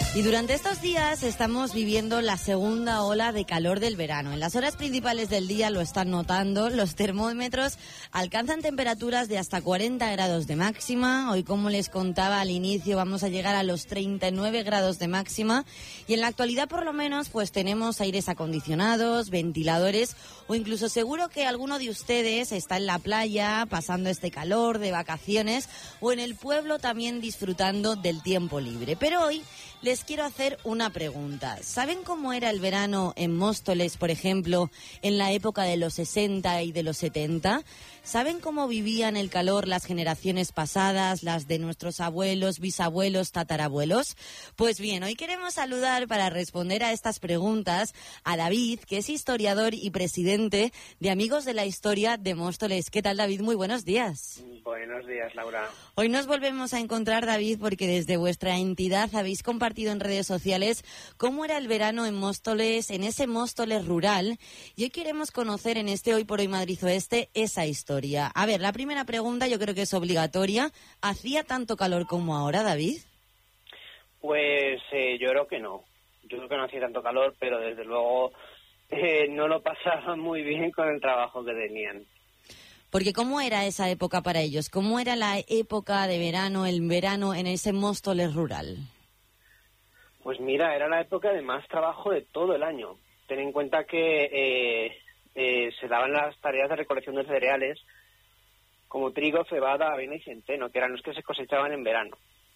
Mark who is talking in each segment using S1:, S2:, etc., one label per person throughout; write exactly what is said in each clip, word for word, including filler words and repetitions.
S1: Y durante estos días estamos viviendo la segunda ola de calor del verano. En las horas principales del día lo están notando, los termómetros alcanzan temperaturas de hasta cuarenta grados de máxima. Hoy, como les contaba al inicio, vamos a llegar a los treinta y nueve grados de máxima. Y en la actualidad, por lo menos, pues tenemos aires acondicionados, ventiladores, o incluso seguro que alguno de ustedes está en la playa pasando este calor de vacaciones, o en el pueblo también disfrutando del tiempo libre. Pero hoy les quiero hacer una pregunta. ¿Saben cómo era el verano en Móstoles, por ejemplo, en la época de los sesenta y de los setenta? ¿Saben cómo vivían el calor las generaciones pasadas, las de nuestros abuelos, bisabuelos, tatarabuelos? Pues bien, hoy queremos saludar para responder a estas preguntas a David, que es historiador y presidente de Amigos de la Historia de Móstoles. ¿Qué tal, David? Muy buenos días.
S2: Buenos días, Laura.
S1: Hoy nos volvemos a encontrar, David, porque desde vuestra entidad habéis compartido en redes sociales cómo era el verano en Móstoles, en ese Móstoles rural, y hoy queremos conocer en este Hoy por Hoy Madrid Oeste esa historia. A ver, la primera pregunta yo creo que es obligatoria. ¿Hacía tanto calor como ahora, David?
S2: Pues eh, yo creo que no. Yo creo que no hacía tanto calor, pero desde luego eh, no lo pasaban muy bien con el trabajo que tenían.
S1: Porque ¿cómo era esa época para ellos? ¿Cómo era la época de verano, el verano en ese Móstoles rural?
S2: Pues mira, era la época de más trabajo de todo el año. Ten en cuenta que eh, eh, se daban las tareas de recolección de cereales como trigo, cebada, avena y centeno, que eran los que se cosechaban en verano.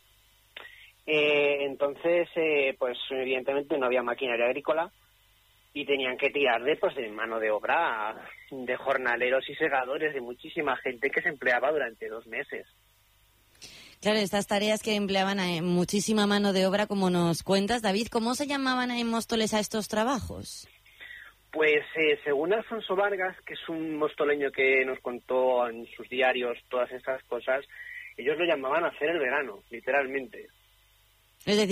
S2: Eh, entonces, eh, pues evidentemente no había maquinaria agrícola y tenían que tirar de, pues, de mano de obra, de jornaleros y segadores, de muchísima gente que se empleaba durante dos meses.
S1: Claro, estas tareas que empleaban a muchísima mano de obra, como nos cuentas, David, ¿cómo se llamaban en Móstoles a estos trabajos?
S2: Pues eh, según Alfonso Vargas, que es un mostoleño que nos contó en sus diarios todas estas cosas, ellos lo llamaban hacer el verano, literalmente.
S1: Es decir,